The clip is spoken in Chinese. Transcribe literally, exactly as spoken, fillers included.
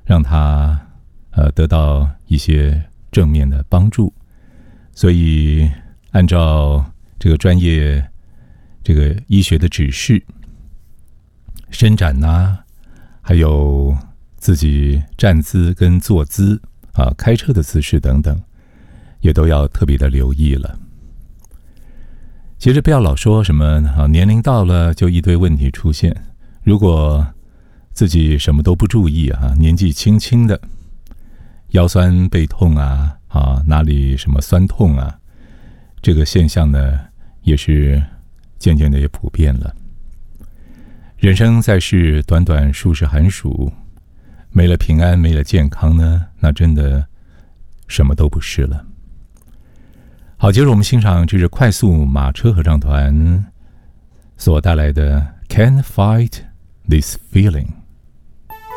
让他呃得到一些正面的帮助。所以按照这个专业这个医学的指示，伸展啊，还有自己站姿跟坐姿啊，开车的姿势等等，也都要特别的留意了。其实不要老说什么啊，年龄到了就一堆问题出现。如果自己什么都不注意啊，年纪轻轻的，腰酸背痛啊，啊哪里什么酸痛啊，这个现象呢，也是渐渐的也普遍了。人生在世，短短数十寒暑，没了平安，没了健康呢，那真的什么都不是了。好，接着我们欣赏这是快速马车合唱团所带来的 Can't Fight This Feeling。